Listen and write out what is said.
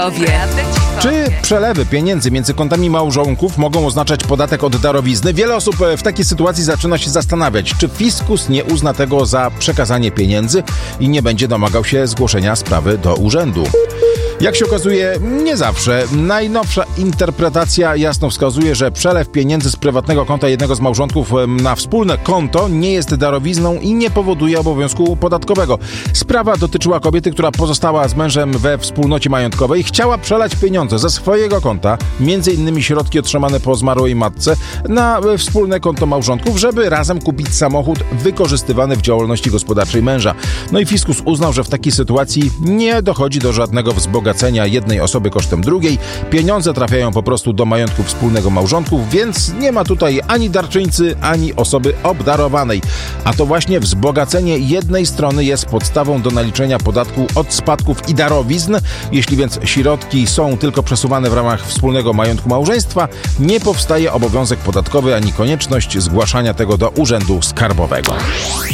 Czy przelewy pieniędzy między kontami małżonków mogą oznaczać podatek od darowizny? Wiele osób w takiej sytuacji zaczyna się zastanawiać, czy fiskus nie uzna tego za przekazanie pieniędzy i nie będzie domagał się zgłoszenia sprawy do urzędu. Jak się okazuje, nie zawsze. Najnowsza interpretacja jasno wskazuje, że przelew pieniędzy z prywatnego konta jednego z małżonków na wspólne konto nie jest darowizną i nie powoduje obowiązku podatkowego. Sprawa dotyczyła kobiety, która pozostała z mężem we wspólnocie majątkowej, chciała przelać pieniądze ze swojego konta, m.in. środki otrzymane po zmarłej matce, na wspólne konto małżonków, żeby razem kupić samochód wykorzystywany w działalności gospodarczej męża. No i fiskus uznał, że w takiej sytuacji nie dochodzi do żadnego wzbogacenia jednej osoby kosztem drugiej. Pieniądze trafiają po prostu do majątku wspólnego małżonków, więc nie ma tutaj ani darczyńcy, ani osoby obdarowanej. A to właśnie wzbogacenie jednej strony jest podstawą do naliczenia podatku od spadków i darowizn. Jeśli więc środki są tylko przesuwane w ramach wspólnego majątku małżeństwa, nie powstaje obowiązek podatkowy ani konieczność zgłaszania tego do urzędu skarbowego.